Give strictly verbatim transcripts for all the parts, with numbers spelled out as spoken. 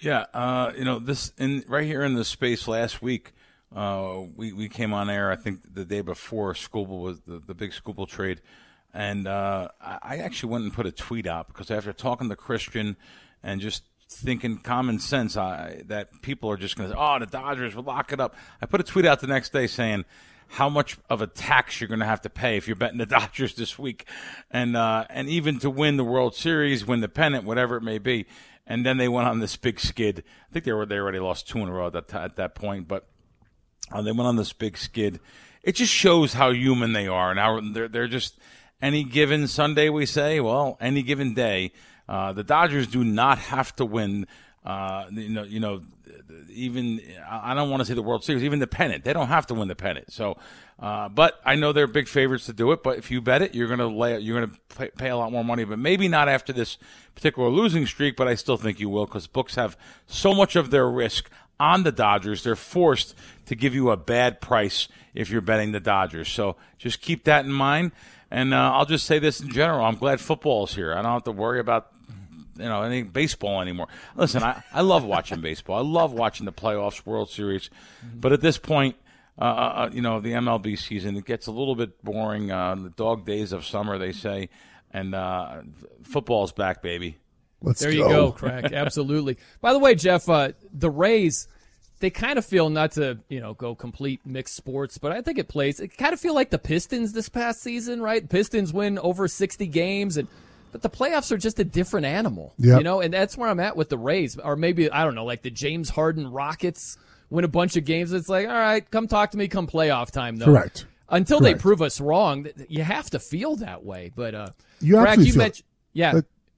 Yeah, uh, you know, this in right here in this space last week, uh, we, we came on air, I think the day before Scoble was the, the big Scoble trade, and uh, I, I actually went and put a tweet out because after talking to Christian and just thinking common sense I, that people are just going to say, oh, the Dodgers will lock it up. I put a tweet out the next day saying how much of a tax you're going to have to pay if you're betting the Dodgers this week. And uh, and even to win the World Series, win the pennant, whatever it may be. And then they went on this big skid. I think they were they already lost two in a row at that, t- at that point. But uh, they went on this big skid. It just shows how human they are. And how they're, they're just any given Sunday, we say, well, any given day. Uh, the Dodgers do not have to win, uh, you know, you know, even, I don't want to say the World Series, even the pennant. They don't have to win the pennant. So, uh, but I know they're big favorites to do it. But if you bet it, you're going to lay, you're going to pay, pay a lot more money. But maybe not after this particular losing streak. But I still think you will because books have so much of their risk on the Dodgers. They're forced to give you a bad price if you're betting the Dodgers. So just keep that in mind. And uh, I'll just say this in general. I'm glad football's here. I don't have to worry about you know, any baseball anymore. Listen, I, I love watching baseball. I love watching the playoffs, World Series. But at this point, uh, uh, you know, the M L B season, it gets a little bit boring. Uh, the dog days of summer, they say. And uh, football's back, baby. Let's there go. you go, Craig. Absolutely. By the way, Jeff, uh, the Rays, they kind of feel, not to, you know, go complete mixed sports, but I think it plays. It kind of feel like the Pistons this past season, right? Pistons win over sixty games, and but the playoffs are just a different animal, yep. you know, and that's where I'm at with the Rays. Or maybe, I don't know, like the James Harden Rockets win a bunch of games. It's like, all right, come talk to me come playoff time, though. Correct. Until Correct. they prove us wrong, you have to feel that way. But, uh, you Brad, absolutely you feel mentioned, yeah. Uh,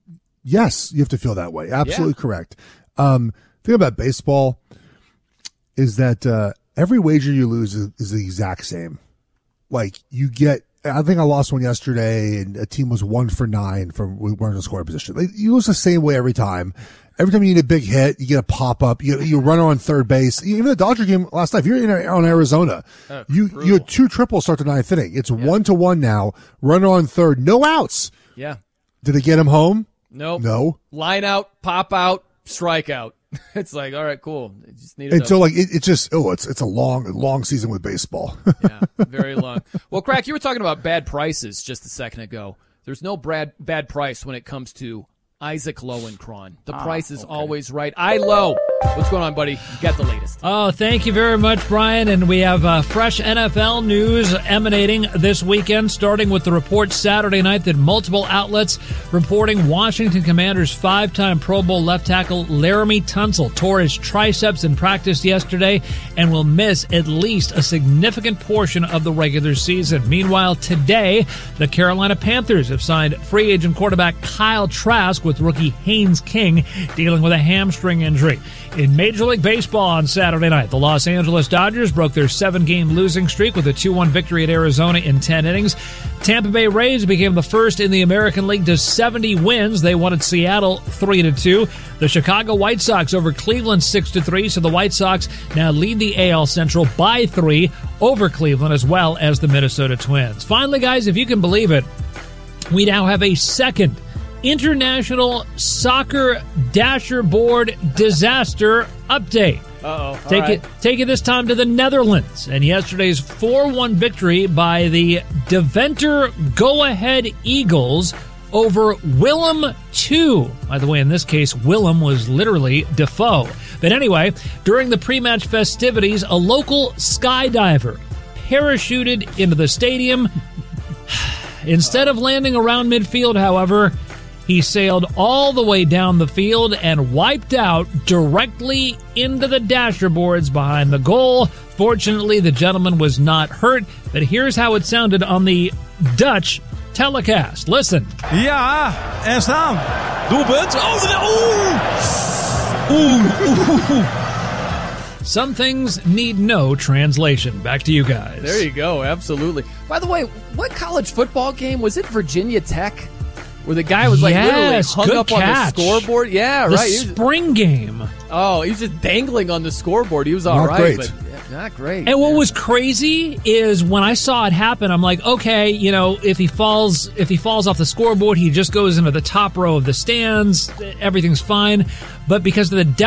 yes, you have to feel that way. Absolutely yeah. correct. Um, the thing about baseball is that uh, every wager you lose is, is the exact same. Like, you get, I think I lost one yesterday, and a team was one for nine from we weren't in scoring position. Like, you lose the same way every time. Every time you need a big hit, you get a pop up. You you run on third base. Even the Dodger game last night. If you're in on Arizona, oh, you brutal. you had two triples start the ninth inning. It's yeah. one to one now. Runner on third, no outs. Yeah. Did they get him home? Nope. No. Line out, pop out, strike out. It's like, all right, cool. I just need And so, like, it, it's just, oh, it's it's a long, long season with baseball. Yeah, very long. Well, Crack, you were talking about bad prices just a second ago. There's no bad, bad price when it comes to Isaac Lowenkron. The ah, price is okay. always right. I Low. What's going on, buddy? You got the latest. Oh, thank you very much, Brian. And we have uh, fresh N F L news emanating this weekend, starting with the report Saturday night that multiple outlets reporting Washington Commanders five-time Pro Bowl left tackle Laramie Tunsil tore his triceps in practice yesterday and will miss at least a significant portion of the regular season. Meanwhile, today, the Carolina Panthers have signed free agent quarterback Kyle Trask with rookie Haynes King dealing with a hamstring injury. In Major League Baseball on Saturday night, the Los Angeles Dodgers broke their seven-game losing streak with a two one victory at Arizona in ten innings. Tampa Bay Rays became the first in the American League to seventy wins. They won at Seattle three to two. The Chicago White Sox over Cleveland six to three, so the White Sox now lead the A L Central by three over Cleveland as well as the Minnesota Twins. Finally, guys, if you can believe it, we now have a second International Soccer Dasher Board disaster update. Uh-oh. Take right. it take it this time to the Netherlands and yesterday's four one victory by the Deventer Go-Ahead Eagles over Willem two. By the way, in this case, Willem was literally Defoe. But anyway, during the pre-match festivities, a local skydiver parachuted into the stadium. Instead of landing around midfield, however, he sailed all the way down the field and wiped out directly into the dasher boards behind the goal. Fortunately, the gentleman was not hurt, but here's how it sounded on the Dutch telecast. Listen. Ja, er staan. Doelpunt. Oh, oeh. Oeh, oeh. Some things need no translation. Back to you guys. There you go. Absolutely. By the way, what college football game was it? Virginia Tech? Where the guy was like yes, literally hung good up catch. on the scoreboard. Yeah, the right. He was, spring game. oh, he was just dangling on the scoreboard. He was all Not right, great. but yeah, not great. And what yeah. was crazy is when I saw it happen, I'm like, okay, you know, if he falls, if he falls off the scoreboard, he just goes into the top row of the stands. Everything's fine. But because of the